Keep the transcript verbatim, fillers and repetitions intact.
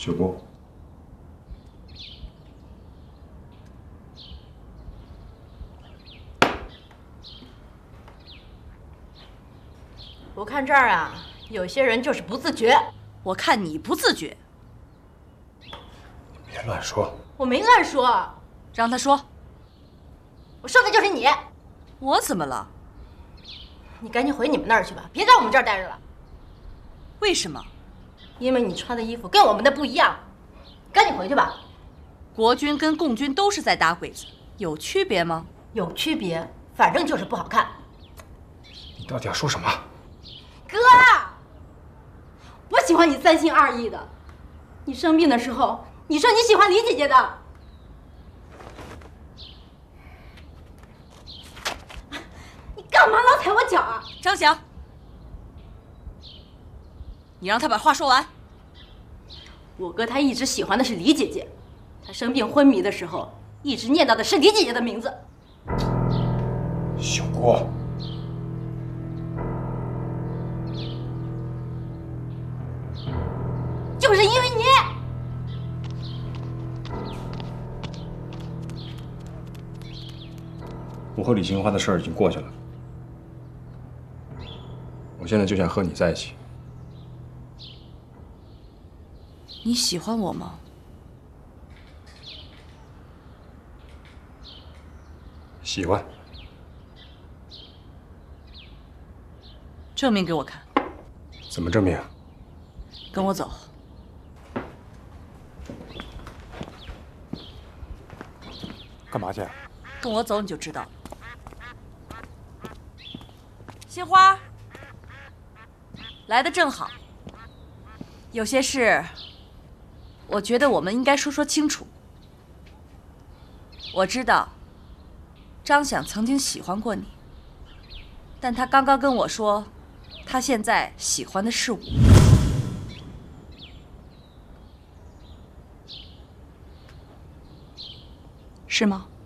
小郭， 我看这儿啊，有些人就是不自觉。 我看你不自觉。 别乱说。 我没乱说， 让他说。 我说的就是你。 我怎么了？ 你赶紧回你们那儿去吧，别在我们这儿待着了。 为什么？ 因为你穿的衣服跟我们的不一样。赶紧回去吧。 国军跟共军都是在打鬼子，有区别吗？ 有区别，反正就是不好看。 你到底要说什么？ 哥，我喜欢你三心二意的。你生病的时候，你说你喜欢李姐姐的。你干嘛老踩我脚啊？ 张翔，你让他把话说完。 我哥他一直喜欢的是李姐姐，他生病昏迷的时候，一直念叨的是李姐姐的名字。 小郭， 就是因为你。 我和李杏花的事儿已经过去了，我现在就想和你在一起。 你喜欢我吗？ 喜欢。 证明给我看。 怎么证明？ 跟我走。 干嘛去？ 跟我走你就知道了。杏花，来的正好。有些事，我觉得我们应该说说清楚。我知道，张想曾经喜欢过你，但他刚刚跟我说，他现在喜欢的是我。是吗？